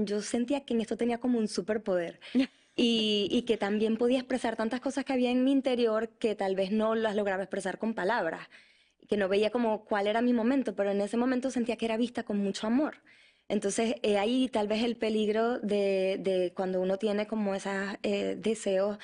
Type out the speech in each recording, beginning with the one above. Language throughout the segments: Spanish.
yo sentía que en esto tenía como un superpoder. Y que también podía expresar tantas cosas que había en mi interior que tal vez no las lograba expresar con palabras, que no veía como cuál era mi momento, pero en ese momento sentía que era vista con mucho amor. Entonces, ahí tal vez el peligro de cuando uno tiene como esos deseos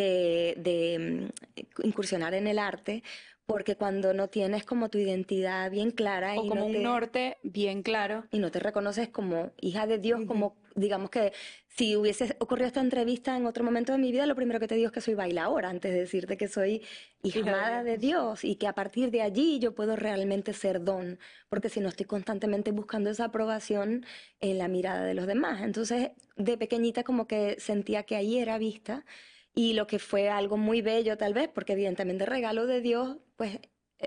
de incursionar en el arte, porque cuando no tienes como tu identidad bien clara O como un norte bien claro. y no te reconoces como hija de Dios, Ujú. como digamos que si hubiese ocurrido esta entrevista en otro momento de mi vida, lo primero que te digo es que soy bailadora, antes de decirte que soy hija Hija de amada de Dios. Dios y que a partir de allí yo puedo realmente ser don, porque si no estoy constantemente buscando esa aprobación en la mirada de los demás. Entonces, de pequeñita como que sentía que ahí era vista y lo que fue algo muy bello tal vez, porque evidentemente regalo de Dios, pues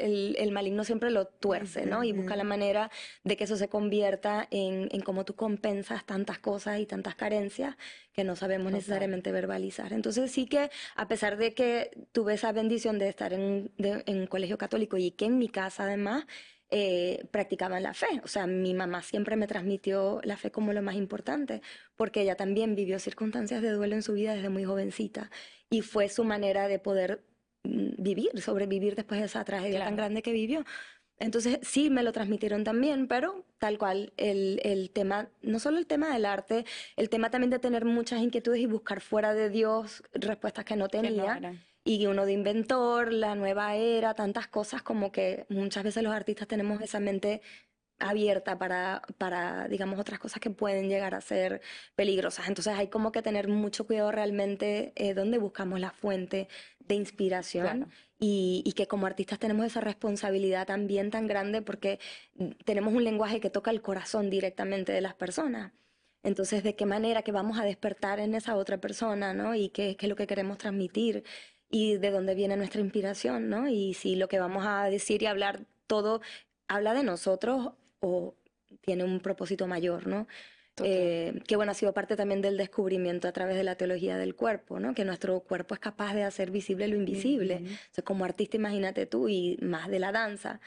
el maligno siempre lo tuerce, ¿no? Y busca la Ujú. manera de que eso se convierta en cómo tú compensas tantas cosas y tantas carencias que no sabemos Total. necesariamente verbalizar. Entonces sí que a pesar de que tuve esa bendición de estar en un colegio católico y que en mi casa además practicaban la fe, o sea, mi mamá siempre me transmitió la fe como lo más importante, porque ella también vivió circunstancias de duelo en su vida desde muy jovencita y fue su manera de poder vivir, sobrevivir después de esa tragedia tan Claro. grande que vivió. Entonces sí me lo transmitieron también, pero tal cual, el tema, no solo el tema del arte, el tema también de tener muchas inquietudes y buscar fuera de Dios respuestas que no Que no tenía, eran. y uno de inventor, la nueva era, tantas cosas como que muchas veces los artistas tenemos esa mente abierta para, digamos, otras cosas que pueden llegar a ser peligrosas. Entonces hay como que tener mucho cuidado realmente dónde buscamos la fuente de inspiración Claro. y que como artistas tenemos esa responsabilidad también tan grande porque tenemos un lenguaje que toca el corazón directamente de las personas. Entonces, ¿de qué manera que vamos a despertar en esa otra persona, ¿no? Y qué es lo que queremos transmitir y de dónde viene nuestra inspiración, ¿no? Y si lo que vamos a decir y hablar todo habla de nosotros o tiene un propósito mayor, ¿no? Total. Que bueno, ha sido parte también del descubrimiento a través de la teología del cuerpo, ¿no? Que nuestro cuerpo es capaz de hacer visible lo invisible. Ujú. O sea, como artista, imagínate tú, y más de la danza,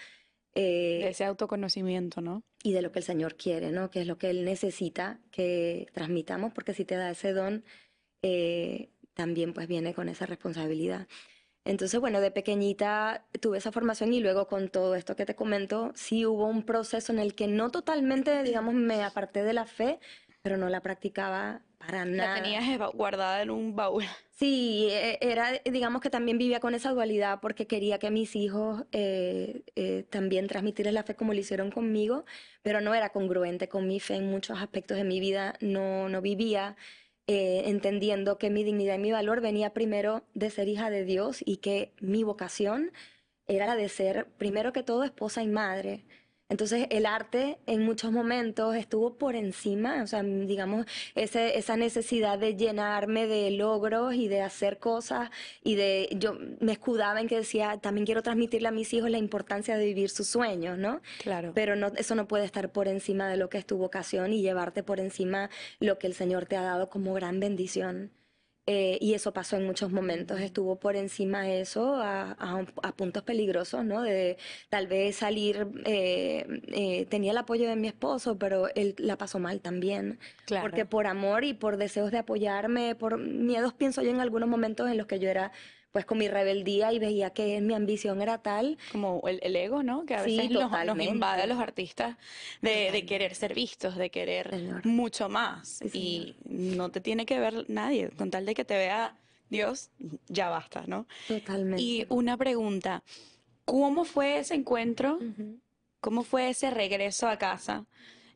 De eh, ese autoconocimiento, ¿no? y de lo que el Señor quiere, ¿no? Que es lo que Él necesita que transmitamos, porque si te da ese don, también pues viene con esa responsabilidad. Entonces, bueno, de pequeñita tuve esa formación y luego con todo esto que te comento, sí hubo un proceso en el que no totalmente, digamos, me aparté de la fe, pero no la practicaba para La tenías nada. guardada en un baúl. Sí, era, digamos que también vivía con esa dualidad porque quería que mis hijos también transmitirles la fe como lo hicieron conmigo, pero no era congruente con mi fe en muchos aspectos de mi vida, no vivía entendiendo que mi dignidad y mi valor venía primero de ser hija de Dios y que mi vocación era la de ser, primero que todo, esposa y madre. Entonces el arte en muchos momentos estuvo por encima, o sea, digamos, esa necesidad de llenarme de logros y de hacer cosas y yo me escudaba en que decía, también quiero transmitirle a mis hijos la importancia de vivir sus sueños, ¿no? Claro. Pero no, eso no puede estar por encima de lo que es tu vocación y llevarte por encima lo que el Señor te ha dado como gran bendición. Y eso pasó en muchos momentos, Ujú. estuvo por encima de eso a puntos peligrosos, ¿no? De tal vez salir, tenía el apoyo de mi esposo, pero él la pasó mal también, porque Claro. por amor y por deseos de apoyarme, por miedos, pienso yo en algunos momentos en los que yo era pues con mi rebeldía y veía que mi ambición era tal, Como el ego, ¿no? Que a sí, veces nos invade a los totalmente, artistas de querer totalmente, ser vistos, de querer señor, mucho más. sí, señor, Y no te tiene que ver nadie. Con tal de que te vea Dios, ya basta, ¿no? Y totalmente. una pregunta, ¿cómo fue ese encuentro? Ujú, ¿Cómo fue ese regreso a casa?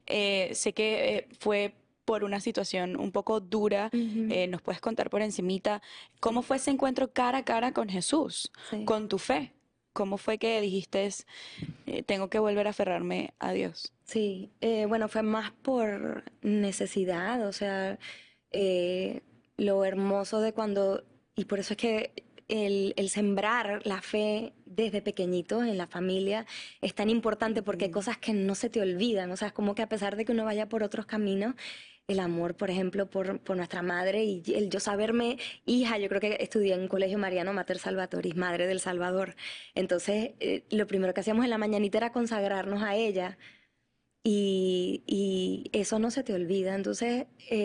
Sé que fue por una situación un poco dura. ujú, ¿Nos puedes contar por encimita cómo fue ese encuentro cara a cara con Jesús, sí. con tu fe? ¿Cómo fue que dijiste, tengo que volver a aferrarme a Dios? Sí, bueno, fue más por necesidad, o sea, eh, lo hermoso de cuando, y por eso es que el sembrar la fe desde pequeñito en la familia es tan importante porque hay Ujú. cosas que no se te olvidan, o sea, es como que a pesar de que uno vaya por otros caminos, el amor, por ejemplo, por nuestra madre y el yo saberme hija, yo creo que estudié en un colegio mariano Mater Salvatoris, madre del Salvador, entonces lo primero que hacíamos en la mañanita era consagrarnos a ella y eso no se te olvida. Entonces,